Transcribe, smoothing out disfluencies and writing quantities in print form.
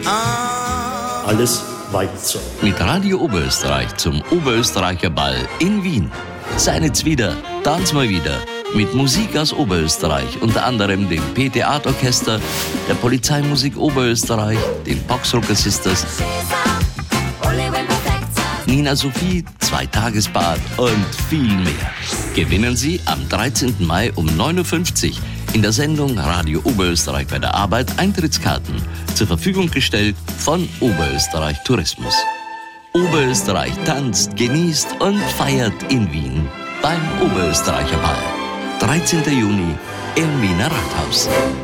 Alles weiter. Mit Radio Oberösterreich zum Oberösterreicher Ball in Wien. Seid jetzt wieder, tanzt mal wieder. Mit Musik aus Oberösterreich, unter anderem dem P-Theatorchester, der Polizeimusik Oberösterreich, den Boxrocker Sisters, Nina Sophie, 2-Tagesbad und viel mehr. Gewinnen Sie am 13. Mai um 9.50 Uhr in der Sendung Radio Oberösterreich bei der Arbeit Eintrittskarten, zur Verfügung gestellt von Oberösterreich Tourismus. Oberösterreich tanzt, genießt und feiert in Wien beim Oberösterreicher Ball. 13. Juni im Wiener Rathaus.